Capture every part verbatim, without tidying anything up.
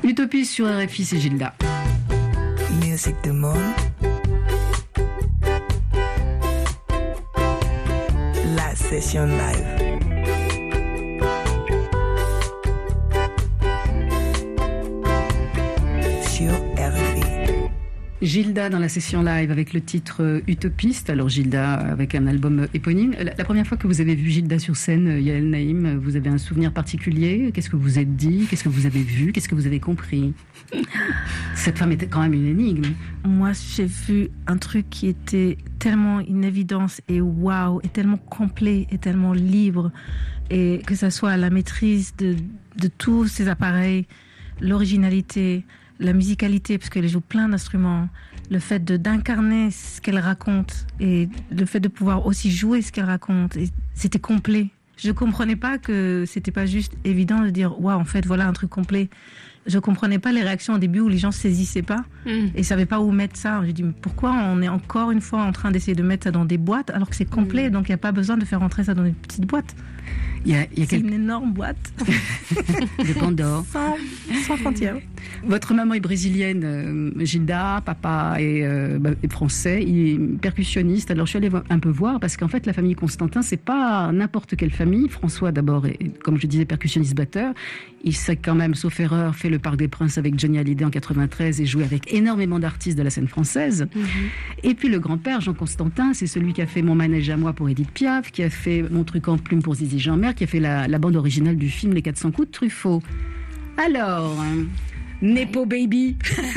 Utopie sur R F I, c'est Gilda. Music du monde. La session live. Sur R F I. Gilda dans la session live avec le titre Utopiste. Alors Gilda avec un album éponyme. La, la première fois que vous avez vu Gilda sur scène, Yael Naïm, vous avez un souvenir particulier? Qu'est-ce que vous êtes dit? Qu'est-ce que vous avez vu? Qu'est-ce que vous avez compris? Cette femme était quand même une énigme. Moi, j'ai vu un truc qui était tellement une évidence et waouh, et tellement complet et tellement libre, et que ça soit la maîtrise de, de tous ces appareils, l'originalité, la musicalité, parce qu'elle joue plein d'instruments, le fait de, d'incarner ce qu'elle raconte et le fait de pouvoir aussi jouer ce qu'elle raconte, et c'était complet. Je comprenais pas que c'était pas juste évident de dire waouh, en fait voilà un truc complet. Je comprenais pas les réactions au début où les gens saisissaient pas mm. et savaient pas où mettre ça. J'ai dit mais pourquoi on est encore une fois en train d'essayer de mettre ça dans des boîtes alors que c'est complet, mm. donc il y a pas besoin de faire rentrer ça dans une petite boîte. Il y a, il y a c'est quel... une énorme boîte de Pandore sans, sans frontières. Votre maman est brésilienne, euh, Gilda, papa est, euh, bah, est français, il est percussionniste. Alors je suis allée un peu voir parce qu'en fait la famille Constantin c'est pas n'importe quelle famille. François d'abord est, comme je disais, percussionniste batteur. Il s'est quand même, sauf erreur, fait le Parc des Princes avec Johnny Hallyday en quatre-vingt-treize et joué avec énormément d'artistes de la scène française. Mm-hmm. Et puis le grand-père Jean Constantin, c'est celui qui a fait Mon manège à moi pour Édith Piaf, qui a fait Mon truc en plume pour Zizi Jeanmaire, qui a fait la, la bande originale du film Les quatre cents coups de Truffaut. Alors, Nepo Baby,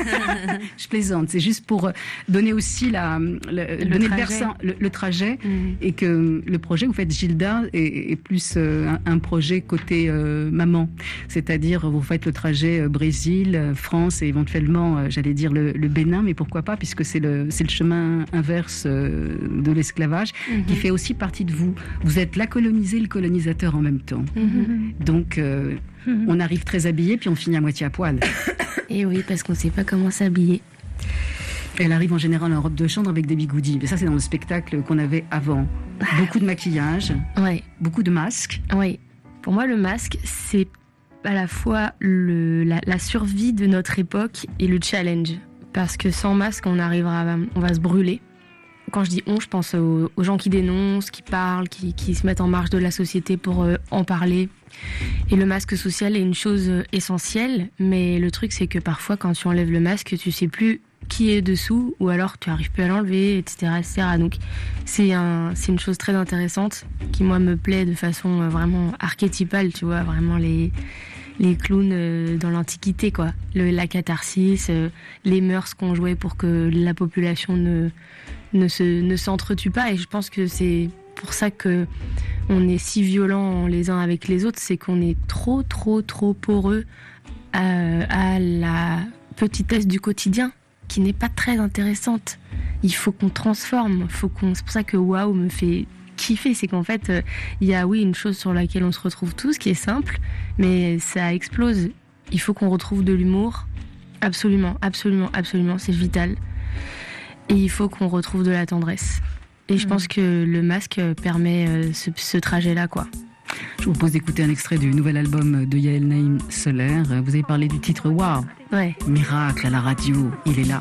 je plaisante, c'est juste pour donner aussi la, la le, donner trajet. le, versant, le, le trajet mmh. et que le projet, vous faites Gilda, est, est plus euh, un, un projet côté euh, maman, c'est-à-dire vous faites le trajet euh, Brésil, France et éventuellement, euh, j'allais dire le, le Bénin, mais pourquoi pas puisque c'est le, c'est le chemin inverse euh, de l'esclavage mmh. qui fait aussi partie de vous. Vous êtes la colonisée et le colonisateur en même temps. Mmh. Donc, euh, mmh. on arrive très habillé puis on finit à moitié à poil. Et oui, parce qu'on ne sait pas comment s'habiller. Elle arrive en général en robe de chambre avec des bigoudis. Mais ça, c'est dans le spectacle qu'on avait avant. Beaucoup de maquillage, ouais. beaucoup de masques. Oui. Pour moi, le masque, c'est à la fois le, la, la survie de notre époque et le challenge. Parce que sans masque, on arrivera, on va se brûler. Quand je dis on, je pense aux, aux gens qui dénoncent, qui parlent, qui, qui se mettent en marge de la société pour euh, en parler. Et le masque social est une chose essentielle, mais le truc c'est que parfois quand tu enlèves le masque, tu sais plus qui est dessous, ou alors tu arrives plus à l'enlever, et cetera, et cetera. Donc c'est un, c'est une chose très intéressante qui moi me plaît de façon vraiment archétypale, tu vois, vraiment les les clowns dans l'Antiquité, quoi. Le, la catharsis, les mœurs qu'on jouait pour que la population ne ne se ne s'entretue pas. Et je pense que c'est pour ça que on est si violents les uns avec les autres, c'est qu'on est trop, trop, trop poreux à, à la petitesse du quotidien, qui n'est pas très intéressante. Il faut qu'on transforme, faut qu'on... c'est pour ça que Waouh me fait kiffer, c'est qu'en fait, il y a oui une chose sur laquelle on se retrouve tous, qui est simple, mais ça explose. Il faut qu'on retrouve de l'humour, absolument, absolument, absolument, c'est vital. Et il faut qu'on retrouve de la tendresse. Et je pense que le masque permet euh, ce, ce trajet-là, quoi. Je vous propose d'écouter un extrait du nouvel album de Yael Naïm, Solaire. Vous avez parlé du titre Waouh. Ouais. Miracle à la radio, il est là.